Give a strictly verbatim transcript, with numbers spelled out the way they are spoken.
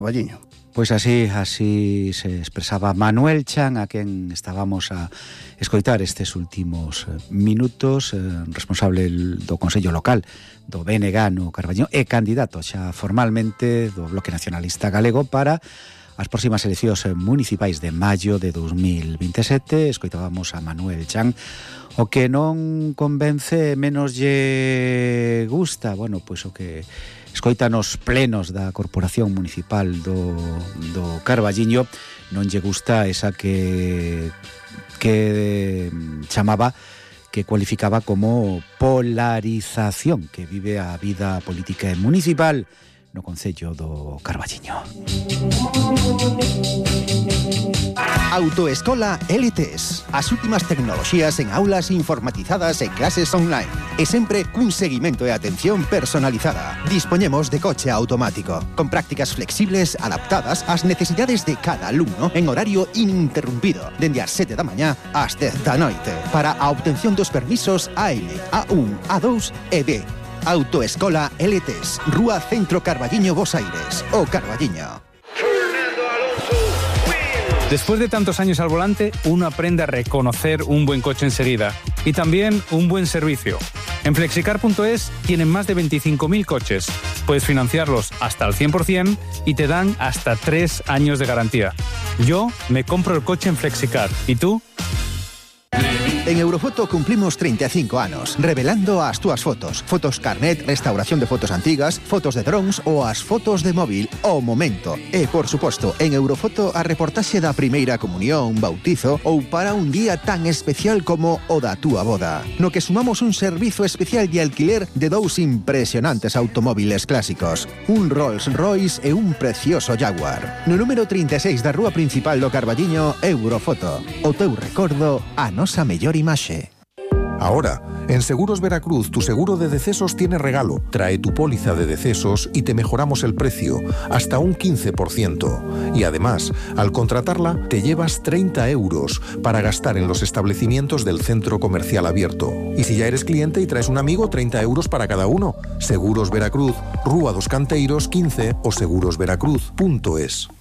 Carballiño. Pois así, así se expresaba Manuel Chan, a quen estábamos a escoitar estes últimos minutos, eh, responsable do Consello Local do B N G no Carballiño e candidato xa formalmente do Bloque Nacionalista Galego para as próximas eleccións municipais de maio de dos mil veintesete. Escoitábamos a Manuel Chan. O que non convence menos lle gusta, bueno, pois o que escoita nos plenos da Corporación Municipal do, do Carballiño, non lle gusta esa que que chamaba, que cualificaba como polarización que vive a vida política municipal no concello do Carballiño. Autoescola L T S. As últimas tecnoloxías en aulas informatizadas e clases online. E sempre cun seguimento e atención personalizada. Dispoñemos de coche automático, con prácticas flexibles adaptadas ás necesidades de cada alumno en horario ininterrumpido, dende as sete da mañá ás dez da noite, para a obtención dos permisos A L, A un, A dous e B. Autoescola L T S, Rúa Centro Carballiño, Bos Aires, o Carballiño. Después de tantos años al volante, uno aprende a reconocer un buen coche enseguida y también un buen servicio. En Flexicar punto es tienen más de veinticinco mil coches. Puedes financiarlos hasta al cien por ciento y te dan hasta tres años de garantía. Yo me compro el coche en Flexicar. ¿Y tú? En Eurofoto cumplimos treinta e cinco anos, revelando as túas fotos. Fotos carnet, restauración de fotos antigas, fotos de drones ou as fotos de móvil ao momento. E, por suposto, en Eurofoto a reportaxe da primeira comunión, bautizo ou para un día tan especial como o da túa boda. No que sumamos un servizo especial de alquiler de dous impresionantes automóviles clásicos. Un Rolls Royce e un precioso Jaguar. No número trinta e seis da rúa principal do Carballiño, Eurofoto. O teu recordo, a nosa mellor imaxe. Ahora, en Seguros Veracruz, tu seguro de decesos tiene regalo. Trae tu póliza de decesos y te mejoramos el precio, hasta un quince por ciento. Y además, al contratarla, te llevas treinta euros para gastar en los establecimientos del centro comercial abierto. Y si ya eres cliente y traes un amigo, treinta euros para cada uno. Seguros Veracruz, Rúa dos Canteiros quince o seguros veracruz punto es.